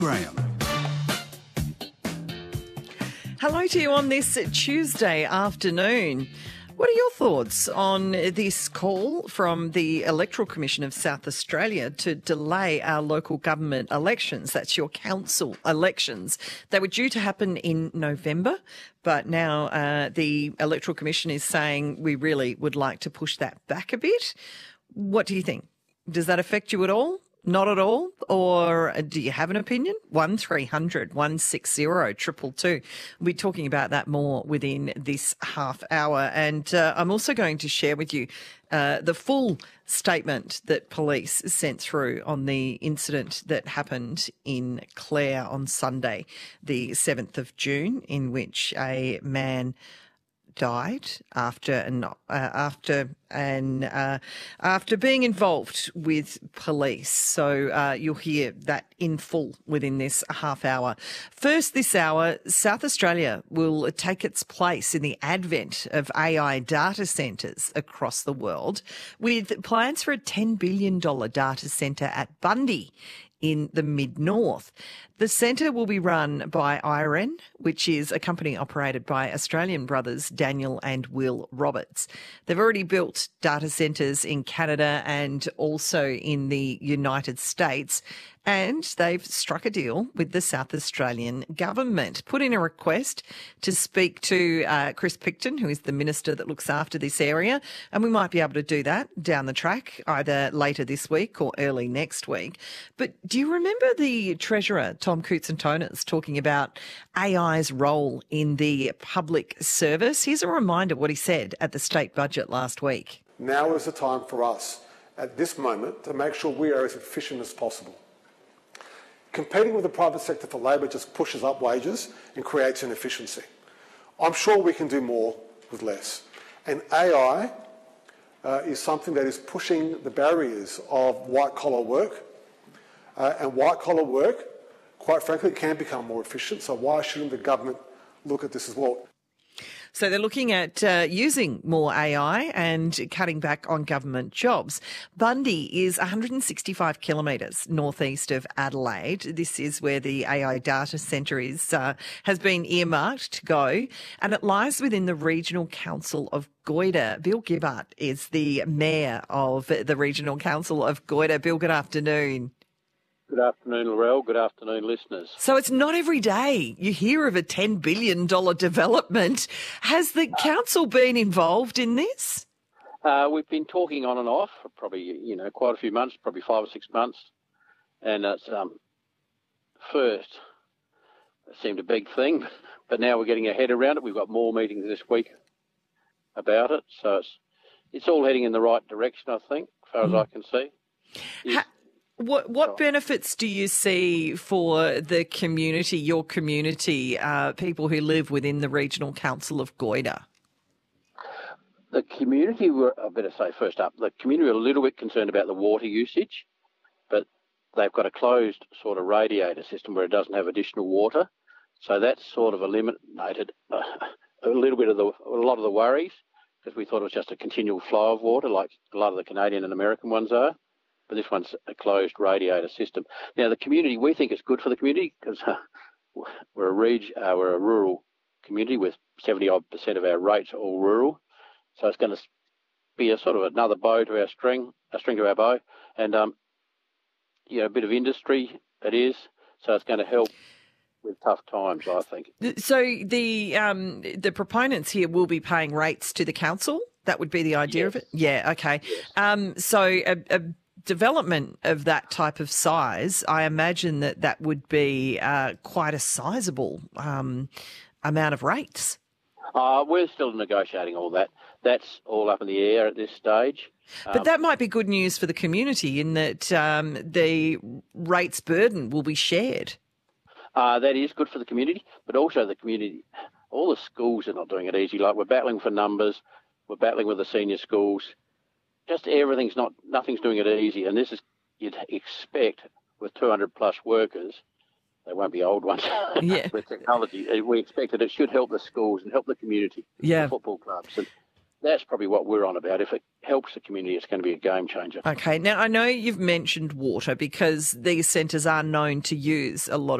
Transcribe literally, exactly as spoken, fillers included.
Graham. Hello to you on this Tuesday afternoon. What are your thoughts on this call from the Electoral Commission of South Australia to delay our local government elections? That's your council elections. They were due to happen in November, but now uh, the Electoral Commission is saying we really would like to push that back a bit. What do you think? Does that affect you at all? Not at all? Or do you have an opinion? one three hundred one six zero two two two. We'll be talking about that more within this half hour. And uh, I'm also going to share with you uh, the full statement that police sent through on the incident that happened in Clare on Sunday, the seventh of June, in which a man died after an uh, after and uh, after being involved with police. So uh, you'll hear that in full within this half hour. First this hour, South Australia will take its place in the advent of A I data centres across the world, with plans for a ten billion dollars data centre at Bundy in the mid-north. The centre will be run by IREN, which is a company operated by Australian brothers Daniel and Will Roberts. They've already built data centres in Canada and also in the United States, and they've struck a deal with the South Australian government, put in a request to speak to uh, Chris Picton, who is the minister that looks after this area, and we might be able to do that down the track, either later this week or early next week. But do you remember the Treasurer, Tom Koutsantonis, talking about A I's role in the public service? Here's a reminder of what he said at the state budget last week. Now is the time for us, at this moment, to make sure we are as efficient as possible. Competing with the private sector for labour just pushes up wages and creates inefficiency. I'm sure we can do more with less. And A I uh, is something that is pushing the barriers of white-collar work. Uh, and white-collar work, quite frankly, can become more efficient. So why shouldn't the government look at this as well? So they're looking at uh, using more A I and cutting back on government jobs. Bundy is one hundred sixty-five kilometres northeast of Adelaide. This is where the A I data centre is uh, has been earmarked to go, and it lies within the Regional Council of Goyder. Bill Gibbard is the mayor of the Regional Council of Goyder. Bill, good afternoon. Good afternoon, Laurel. Good afternoon, listeners. So it's not every day you hear of a ten billion dollars development. Has the council been involved in this? Uh, we've been talking on and off for probably, you know, quite a few months, probably five or six months. And it's um, first, it seemed a big thing, but now we're getting our head around it. We've got more meetings this week about it. So it's, it's all heading in the right direction, I think, as far as mm. I can see. Yes. What what benefits do you see for the community, your community, uh, people who live within the Regional Council of Goyder? The community, were, I better say first up, the community are a little bit concerned about the water usage, but they've got a closed sort of radiator system where it doesn't have additional water. So that's sort of eliminated uh, a little bit of the, a lot of the worries, because we thought it was just a continual flow of water like a lot of the Canadian and American ones are. But this one's a closed radiator system. Now, the community, we think it's good for the community because uh, we're a reg, uh, we're a rural community with seventy odd percent of our rates are all rural. So it's going to be a sort of another bow to our string, a string to our bow, and um, you know, a bit of industry it is. So it's going to help with tough times, I think. So the um, the proponents here will be paying rates to the council. That would be the idea yes. of it. Yeah. Okay. Yes. Um, so a, a development of that type of size, I imagine that that would be uh, quite a sizable um, amount of rates. Uh, we're still negotiating all that. That's all up in the air at this stage. But um, that might be good news for the community in that um, the rates burden will be shared. Uh, that is good for the community, but also the community, all the schools are not doing it easy. Like we're battling for numbers, we're battling with the senior schools. Just everything's not, nothing's doing it easy. And this is, you'd expect with two hundred plus workers, they won't be old ones, yeah. with technology. We expect that it should help the schools and help the community, yeah. the football clubs. And that's probably what we're on about. If it helps the community, it's going to be a game changer. Okay, now I know you've mentioned water because these centres are known to use a lot